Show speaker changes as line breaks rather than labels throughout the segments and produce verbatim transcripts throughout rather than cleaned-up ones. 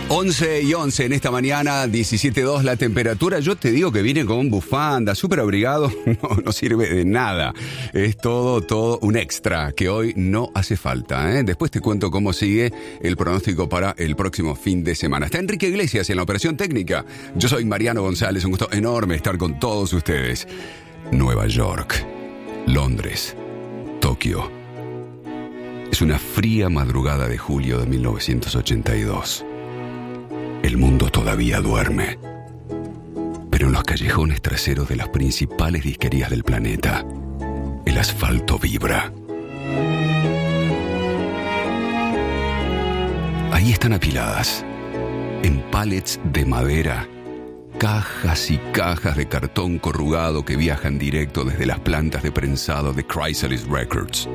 once y once en esta mañana, diecisiete dos la temperatura. Yo te digo que viene con bufanda, súper abrigado, no, no sirve de nada. Es todo, todo un extra que hoy no hace falta, ¿eh? Después te cuento cómo sigue el pronóstico para el próximo fin de semana. Está Enrique Iglesias en la operación técnica. Yo soy Mariano González, un gusto enorme estar con todos ustedes. Nueva York, Londres, Tokio. Es una fría madrugada de julio de mil novecientos ochenta y dos. El mundo todavía duerme, pero en los callejones traseros de las principales disquerías del planeta, el asfalto vibra. Ahí están apiladas, en pallets de madera, cajas y cajas de cartón corrugado que viajan directo desde las plantas de prensado de Chrysalis Records.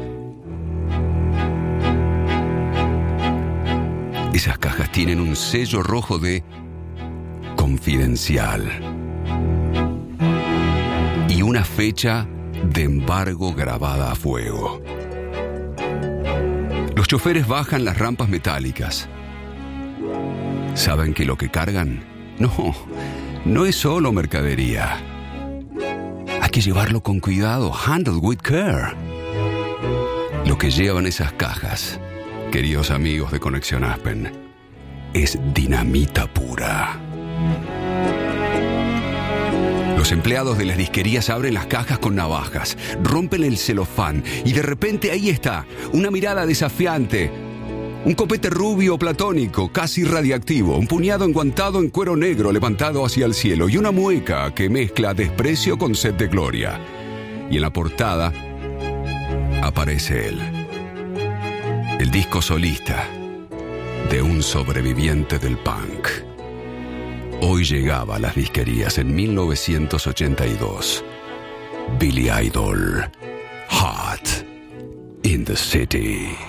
Esas cajas tienen un sello rojo de confidencial y una fecha de embargo grabada a fuego. Los choferes bajan las rampas metálicas. ¿Saben que lo que cargan? No, no es solo mercadería. Hay que llevarlo con cuidado, handle with care. Lo que llevan esas cajas, queridos amigos de Conexión Aspen, es dinamita pura. Los empleados de las disquerías abren las cajas con navajas, rompen el celofán y de repente ahí está, una mirada desafiante, un copete rubio platónico, casi radiactivo, un puñado enguantado en cuero negro levantado hacia el cielo y una mueca que mezcla desprecio con sed de gloria. Y en la portada aparece él. El disco solista de un sobreviviente del punk. Hoy llegaba a las disquerías en mil novecientos ochenta y dos. Billy Idol, Hot in the City.